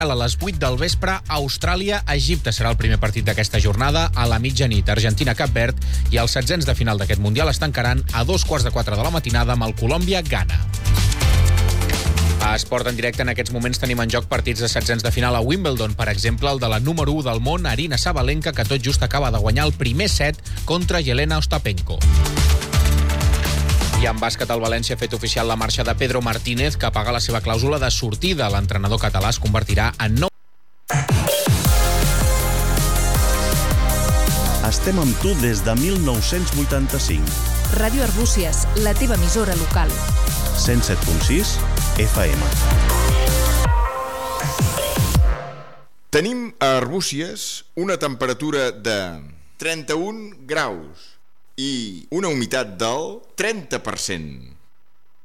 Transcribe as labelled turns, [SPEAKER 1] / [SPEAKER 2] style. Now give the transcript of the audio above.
[SPEAKER 1] A les 8 del vespre, Austràlia-Egipte serà el primer partit d'aquesta jornada. A la mitjanit, Argentina-Cap Verd, i els setzents de final d'aquest Mundial es tancaran a 2:45 de la matinada amb el Colòmbia-Ghana. A Esport en directe, en aquests moments tenim en joc partits de setzents de final a Wimbledon. Per exemple, el de la número 1 del món, Aryna Sabalenka, que tot just acaba de guanyar el primer set contra Jelena Ostapenko. I en bàsquet, el València ha fet oficial la marxa de Pedro Martínez, que paga la seva clàusula de sortida. L'entrenador català es convertirà en nou.
[SPEAKER 2] Estem amb tu des de 1985.
[SPEAKER 3] Ràdio Arbúcies, la teva emissora local.
[SPEAKER 2] 107.6 FM.
[SPEAKER 4] Tenim a Arbúcies una temperatura de 31 graus i una humitat del 30%.